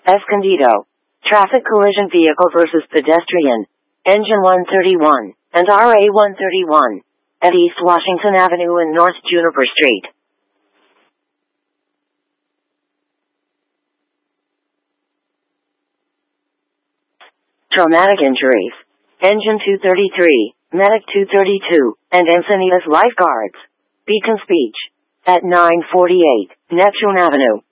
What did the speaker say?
Escondido. Traffic collision vehicle versus pedestrian. Engine 131 and RA 131 at East Washington Avenue and North Juniper Street. Traumatic injuries. Engine 233, Medic 232, and Encinitas Lifeguards. Beacon Speech. At 948 Neptune Avenue.